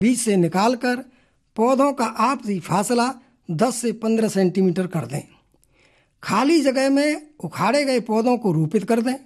बीज से निकालकर पौधों का आपसी फासला 10 से 15 सेंटीमीटर कर दें। खाली जगह में उखाड़े गए पौधों को रोपित कर दें।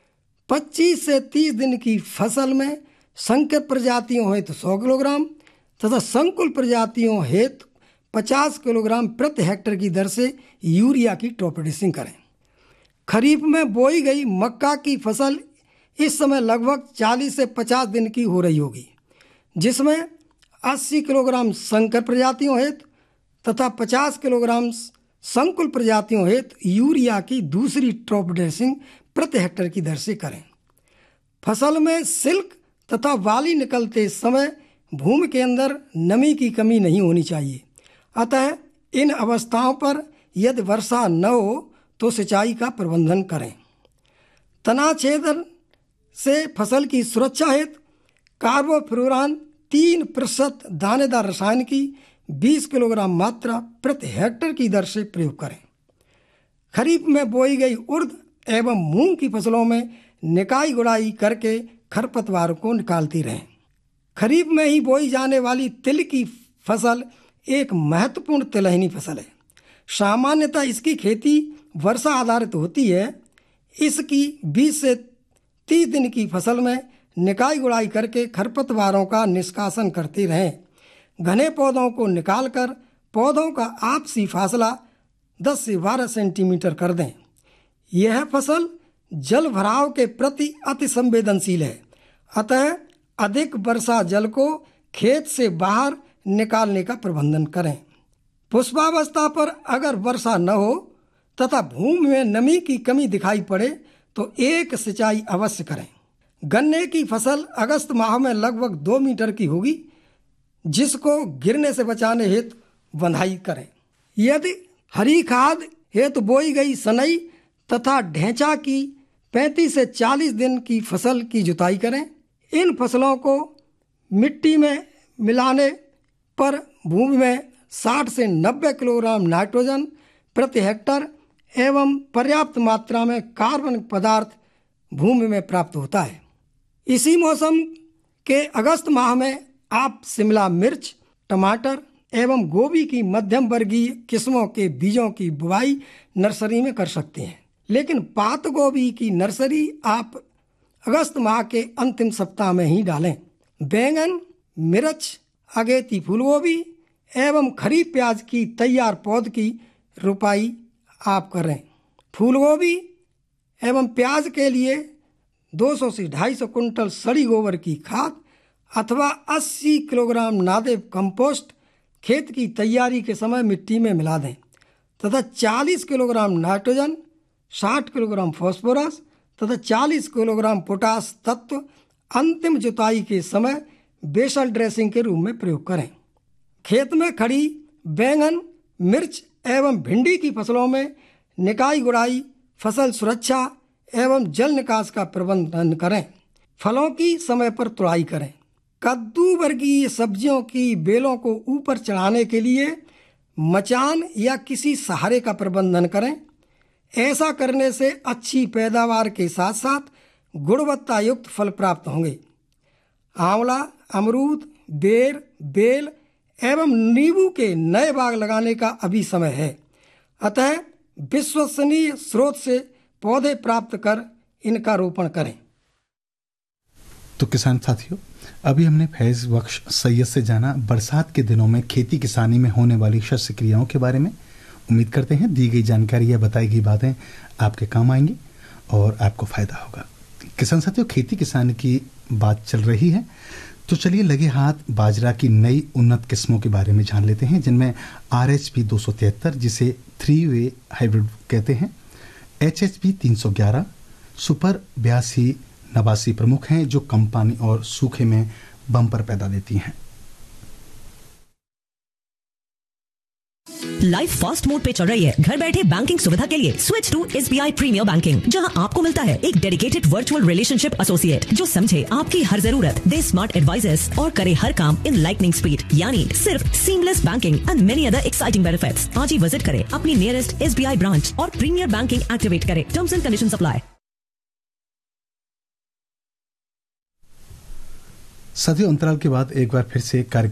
25 से 30 दिन की फसल में संकर प्रजातियों हेतु 100 किलोग्राम तथा संकुल प्रजातियों हेतु 50 किलोग्राम प्रति हेक्टेयर की दर से यूरिया की टॉप ड्रेसिंग करें। खरीफ में बोई गई मक्का की फसल इस समय लगभग 40 से 50 दिन की हो रही होगी, जिसमें 80 किलोग्राम संकर प्रजातियों हेतु तथा 50 किलोग्राम संकुल प्रजातियों हेतु यूरिया की दूसरी टॉप ड्रेसिंग प्रति हेक्टेयर की दर से करें। फसल में सिल्क तथा वाली निकलते समय भूमि के अंदर नमी की कमी नहीं होनी चाहिए, अतः इन अवस्थाओं पर यदि वर्षा न हो तो सिंचाई का प्रबंधन करें। तना छेदन से फसल की सुरक्षा हेतु कार्बोफ्यूरान 3% दानेदार रसायन की 20 किलोग्राम मात्रा प्रति हेक्टेयर की दर से प्रयोग करें। खरीफ में बोई गई उर्द एवं मूंग की फसलों में निकाई गुड़ाई करके खरपतवार को निकालती रहें। खरीफ में ही बोई जाने वाली तिल की फसल एक महत्वपूर्ण तिलहनी फसल है। सामान्यतः इसकी खेती वर्षा आधारित होती है। इसकी 20 से 30 दिन की फसल में निकाई गुड़ाई करके खरपतवारों का निष्कासन करते रहें। घने पौधों को निकालकर पौधों का आपसी फासला 10 से 12 सेंटीमीटर कर दें। यह फसल जल भराव के प्रति अति संवेदनशील है, अतः अधिक वर्षा जल को खेत से बाहर निकालने का प्रबंधन करें। पुष्पावस्था पर अगर वर्षा न हो तथा भूमि में नमी की कमी दिखाई पड़े तो एक सिंचाई अवश्य करें। गन्ने की फसल अगस्त माह में लगभग 2 मीटर की होगी, जिसको गिरने से बचाने हेतु बंधाई करें। यदि हरी खाद हेतु बोई गई सनई तथा ढेंचा की 35 से 40 दिन की फसल की जुताई करें। इन फसलों को मिट्टी में मिलाने पर भूमि में 60 से 90 किलोग्राम नाइट्रोजन प्रति हेक्टर एवं पर्याप्त मात्रा में कार्बन पदार्थ भूमि में प्राप्त होता है। इसी मौसम के अगस्त माह में आप शिमला मिर्च, टमाटर एवं गोभी की मध्यम वर्गीय किस्मों के बीजों की बुवाई नर्सरी में कर सकते हैं, लेकिन पात गोभी की नर्सरी आप अगस्त माह के अंतिम सप्ताह में ही डालें। बैंगन, मिर्च, अगेती फूलगोभी एवं खरीफ प्याज की तैयार पौध की रोपाई आप करें। फूलगोभी एवं प्याज के लिए 200 से 250 कुंटल सड़ी गोबर की खाद अथवा 80 किलोग्राम नादेब कंपोस्ट खेत की तैयारी के समय मिट्टी में मिला दें तथा 40 किलोग्राम नाइट्रोजन, 60 किलोग्राम फास्फोरस तथा 40 किलोग्राम पोटास तत्व अंतिम जुताई के समय बेसल ड्रेसिंग के रूप में प्रयोग करें। खेत में खड़ी बैंगन, मिर्च एवं भिंडी की फसलों में निकाई गुड़ाई, फसल सुरक्षा एवं जल निकास का प्रबंधन करें। फलों की समय पर तुड़ाई करें। कद्दू वर्गीय सब्जियों की बेलों को ऊपर चढ़ाने के लिए मचान या किसी सहारे का प्रबंधन करें। ऐसा करने से अच्छी पैदावार के साथ साथ गुणवत्ता युक्त फल प्राप्त होंगे। आंवला, अमरूद, बेर, बेल एवं नींबू के नए बाग लगाने का अभी समय है, अतः विश्वसनीय स्रोत से पौधे प्राप्त कर इनका रोपण करें। तो किसान साथियों, अभी हमने फैज बख्श सैयद से जाना बरसात के दिनों में खेती किसानी में होने वाली शस्य क्रियाओं के बारे में। उम्मीद करते हैं दी गई जानकारी या बताई गई बातें आपके काम आएंगी और आपको फायदा होगा। किसान साथियों, खेती किसानी की बात चल रही है तो चलिए लगे हाथ बाजरा की नई उन्नत किस्मों के बारे में जान लेते हैं, जिनमें RH-P 273 जिसे 3-वे हाइब्रिड कहते हैं, HH-P 311, सुपर 82 प्रमुख हैं जो कम पानी और सूखे में बम्पर पैदा देती हैं। लाइफ फास्ट मोड पे चल रही है। घर बैठे बैंकिंग सुविधा के लिए switch to SBI premiere banking, जहां आपको मिलता है एक डेडिकेटेड वर्चुअल रिलेशनशिप एसोसिएट जो समझे आपकी हर जरूरत, दे स्मार्ट एडवाइजेस और करे हर काम इन लाइटनिंग स्पीड, यानी सिर्फ seamless banking and many other exciting benefits. आज ही विजिट करें अपनी नियरेस्ट SBI ब्रांच और प्रीमियर बैंकिंग एक्टिवेट करें। Terms and conditions apply. साथियों, अंतराल के बाद एक बार फिर से कार्यक्रम